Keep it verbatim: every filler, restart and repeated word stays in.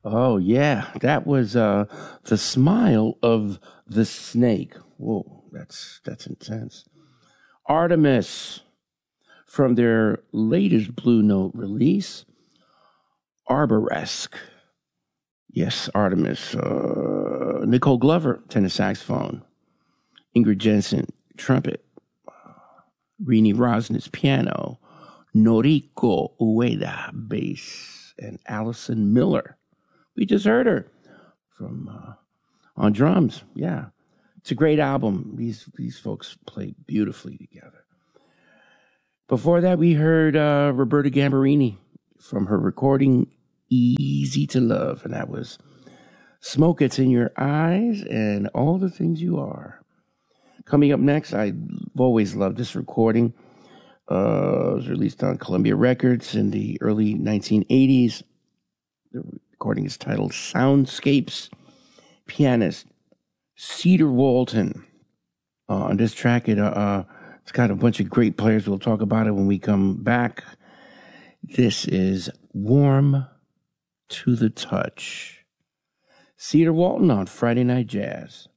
Oh, yeah. That was uh, The Smile of the Snake. Whoa, that's that's intense. Artemis, from their latest Blue Note release, Arboresque. Yes, Artemis. Uh, Nicole Glover, tenor saxophone. Ingrid Jensen, trumpet. Rini Rosnes, piano. Noriko Ueda, bass. And Allison Miller. We just heard her from uh, on drums. Yeah, it's a great album. These these folks play beautifully together. Before that, we heard uh, Roberta Gambarini from her recording "Easy to Love," and that was "Smoke It's in Your Eyes" and "All the Things You Are." Coming up next, I've always loved this recording. Uh, it was released on Columbia Records in the early nineteen eighties. The recording is titled Soundscapes. Pianist Cedar Walton. Uh, on this track, it, uh, it's got a bunch of great players. We'll talk about it when we come back. This is Warm to the Touch. Cedar Walton on Friday Night Jazz.